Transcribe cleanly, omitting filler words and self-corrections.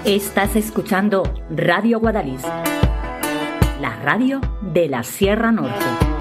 Estás escuchando Radio Guadalís, la radio de la Sierra Norte.